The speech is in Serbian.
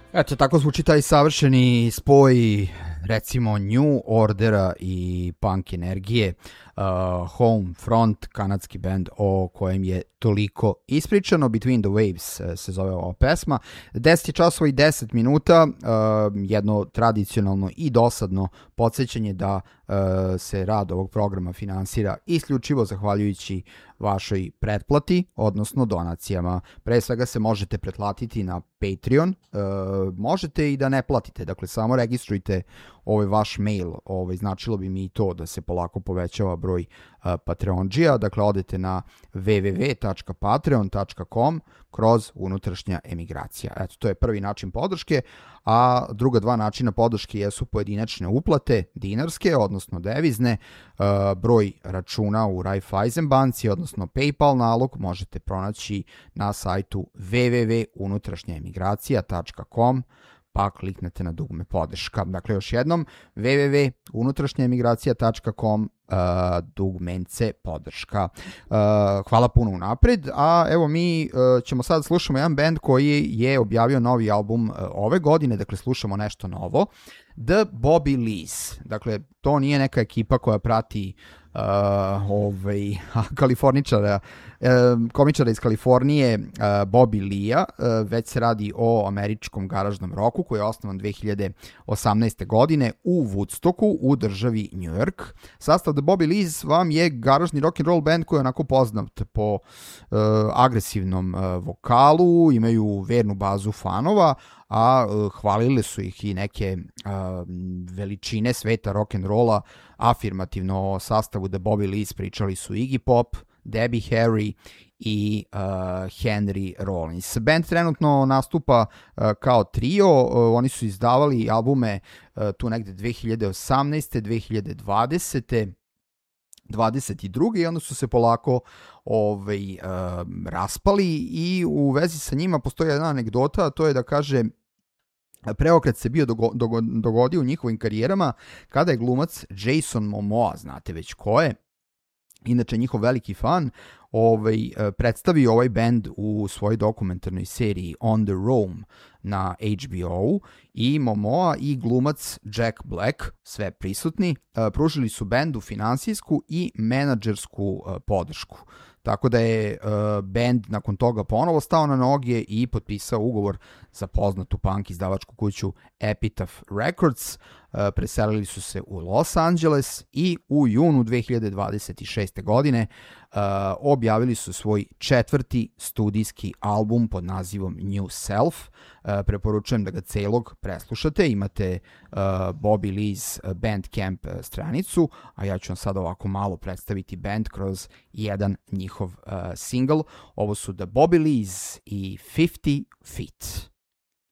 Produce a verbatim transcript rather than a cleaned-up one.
Eto, tako zvuči taj savršeni spoj, recimo New Ordera i punk energije. uh, Home Front, kanadski band o kojem je toliko ispričano. Between the Waves se zove ova pesma. deset časova i deset minuta, uh, jedno tradicionalno i dosadno podsjećanje da uh, se rad ovog programa finansira isključivo zahvaljujući vašoj pretplati, odnosno donacijama. Pre svega se možete pretplatiti na Patreon, uh, možete i da ne platite, dakle samo registrujte ovaj vaš mail, ovaj, značilo bi mi i to da se polako povećava broj uh, Patreonđija, dakle odete na w w w tačka patreon tačka com kroz unutrašnja emigracija. Eto, to je prvi način podrške, a druga dva načina podrške jesu pojedinačne uplate, dinarske, odnosno devizne, uh, broj računa u Raiffeisen banci, odnosno PayPal nalog možete pronaći na sajtu w w w tačka unutrašnja emigracija tačka com, pa kliknete na dugme podrška. Dakle, još jednom, w w w tačka unutrašnja emigracija tačka com, uh, dugmence podrška. Uh, hvala puno unapred, a evo mi uh, ćemo sad slušamo jedan band koji je objavio novi album uh, ove godine, dakle slušamo nešto novo, The Bobby Lees. Dakle, to nije neka ekipa koja prati uh, ovaj, kaliforničara, uh, komičara iz Kalifornije uh, Bobby Lee-a, uh, već se radi o američkom garažnom roku koji je osnovan dve hiljade osamnaeste. godine u Woodstocku u državi New York. Sastav The Bobby Lees vam je garažni rock and roll band koji je onako poznat po uh, agresivnom uh, vokalu, imaju vernu bazu fanova, a uh, hvalile su ih i neke uh, veličine sveta rock'n'rolla. Afirmativno o sastavu The Bobby Lees pričali su Iggy Pop, Debbie Harry i uh, Henry Rollins. Band trenutno nastupa uh, kao trio, uh, oni su izdavali albume uh, tu negde dve hiljade osamnaeste. dve hiljade dvadesete. dvadeset druge. i onda su se polako ovaj, uh, raspali i u vezi sa njima postoji jedna anegdota, a to je da kaže preokret se bio dogo, dogo, dogodio u njihovim karijerama kada je glumac Jason Momoa, znate već ko je, inače njihov veliki fan, ovaj, predstavio ovaj band u svojoj dokumentarnoj seriji On the Roam na H B O i Momoa i glumac Jack Black, sve prisutni, pružili su bendu finansijsku i menadžersku podršku. Tako da je uh, band nakon toga ponovo stao na noge i potpisao ugovor za poznatu punk izdavačku kuću Epitaph Records. Uh, preselili su se u Los Angeles i u junu dve hiljade dvadeset šeste. godine uh, objavili su svoj četvrti studijski album pod nazivom New Self. Uh, preporučujem da ga celog preslušate. Imate uh, Bobby Lee's Bandcamp stranicu, a ja ću vam sad ovako malo predstaviti band kroz jedan njihov uh, single. Ovo su The Bobby Lees i fifty feet.